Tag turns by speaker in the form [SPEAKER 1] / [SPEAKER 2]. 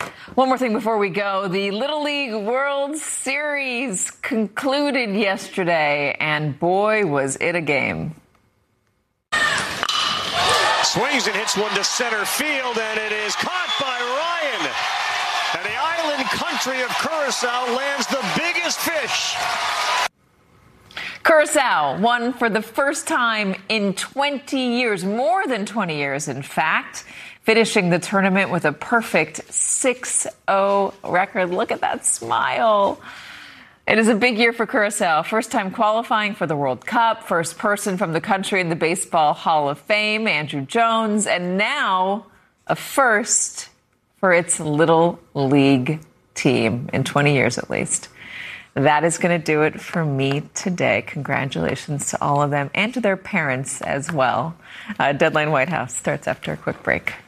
[SPEAKER 1] One more thing before we go. The Little League World Series concluded yesterday, and boy, was it a game.
[SPEAKER 2] Swings and hits one to center field, and it is caught by Ryan. And the island country of Curacao lands the biggest fish.
[SPEAKER 1] Curacao won for the first time in 20 years, more than 20 years, in fact, finishing the tournament with a perfect 6-0 record. Look at that smile. It is a big year for Curacao. First time qualifying for the World Cup, first person from the country in the Baseball Hall of Fame, Andrew Jones, and now a first for its Little League team in 20 years at least. That is going to do it for me today. Congratulations to all of them and to their parents as well. Deadline White House starts after a quick break.